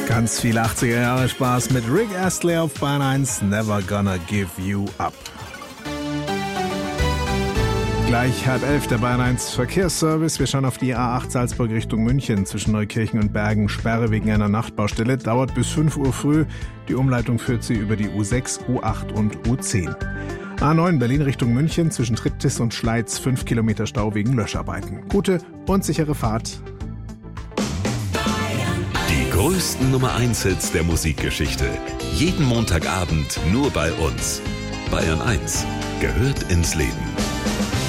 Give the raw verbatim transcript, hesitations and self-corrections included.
Ganz viel achtziger Jahre Spaß mit Rick Astley auf Bahn eins, Never Gonna Give You Up. Gleich halb elf, der Bahn eins Verkehrsservice. Wir schauen auf die A acht Salzburg Richtung München zwischen Neukirchen und Bergen. Sperre wegen einer Nachtbaustelle, dauert bis fünf Uhr früh. Die Umleitung führt sie über die U sechs, U acht und U zehn. A neun Berlin Richtung München zwischen Triptis und Schleiz, fünf Kilometer Stau wegen Löscharbeiten. Gute und sichere Fahrt. Die größten Nummer eins Hits der Musikgeschichte. Jeden Montagabend nur bei uns. Bayern eins gehört ins Leben.